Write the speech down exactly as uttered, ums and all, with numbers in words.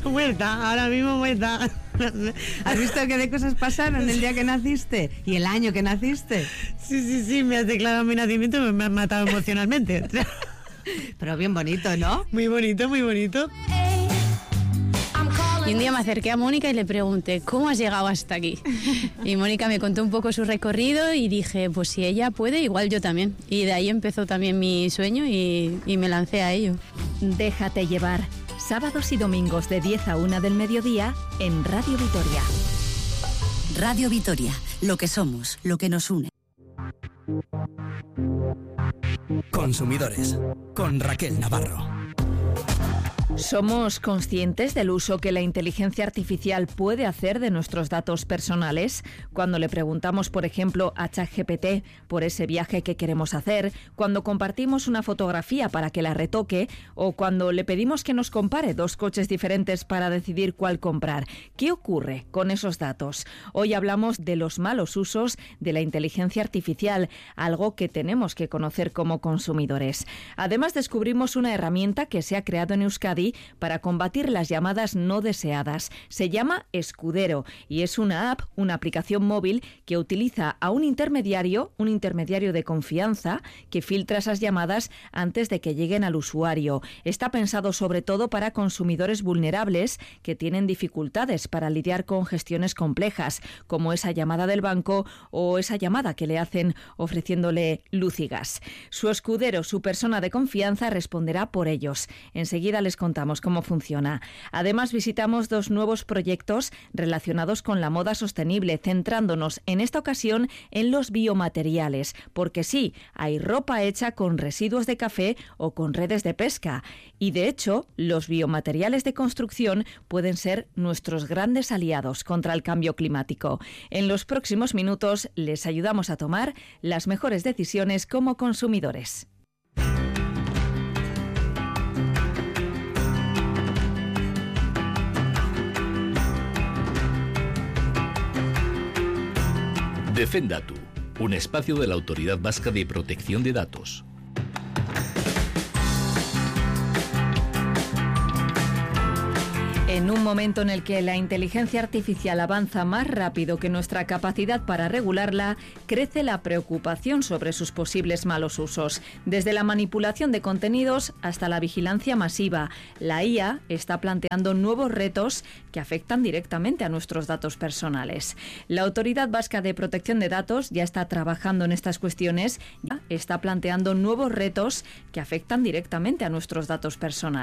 Muerta, ahora mismo muerta. ¿Has visto qué de cosas pasaron el día que naciste? Y el año que naciste. Sí, sí, sí, me has declarado mi nacimiento y me has matado emocionalmente. Pero bien bonito, ¿no? Muy bonito, muy bonito. Y un día me acerqué a Mónica y le pregunté, ¿cómo has llegado hasta aquí? Y Mónica me contó un poco su recorrido y dije, pues si ella puede, igual yo también. Y de ahí empezó también mi sueño y, y me lancé a ello. Déjate llevar. Sábados y domingos de diez a una del mediodía en Radio Vitoria. Radio Vitoria, lo que somos, lo que nos une. Consumidores, con Raquel Navarro. ¿Somos conscientes del uso que la inteligencia artificial puede hacer de nuestros datos personales? Cuando le preguntamos, por ejemplo, a ChatGPT por ese viaje que queremos hacer, cuando compartimos una fotografía para que la retoque o cuando le pedimos que nos compare dos coches diferentes para decidir cuál comprar. ¿Qué ocurre con esos datos? Hoy hablamos de los malos usos de la inteligencia artificial, algo que tenemos que conocer como consumidores. Además, descubrimos una herramienta que se ha creado en Euskadi para combatir las llamadas no deseadas. Se llama Escudero y es una app, una aplicación móvil que utiliza a un intermediario, un intermediario de confianza, que filtra esas llamadas antes de que lleguen al usuario. Está pensado sobre todo para consumidores vulnerables que tienen dificultades para lidiar con gestiones complejas, como esa llamada del banco o esa llamada que le hacen ofreciéndole luz y gas. Su escudero, su persona de confianza, responderá por ellos. Enseguida les contamos cómo funciona. Además, visitamos dos nuevos proyectos relacionados con la moda sostenible, centrándonos en esta ocasión en los biomateriales, porque sí, hay ropa hecha con residuos de café o con redes de pesca. Y de hecho, los biomateriales de construcción pueden ser nuestros grandes aliados contra el cambio climático. En los próximos minutos les ayudamos a tomar las mejores decisiones como consumidores. Defendatu, un espacio de la Autoridad Vasca de Protección de Datos. En un momento en el que la inteligencia artificial avanza más rápido que nuestra capacidad para regularla, crece la preocupación sobre sus posibles malos usos. Desde la manipulación de contenidos hasta la vigilancia masiva, la I A está planteando nuevos retos que afectan directamente a nuestros datos personales. La Autoridad Vasca de Protección de Datos ya está trabajando en estas cuestiones, ya está planteando nuevos retos que afectan directamente a nuestros datos personales.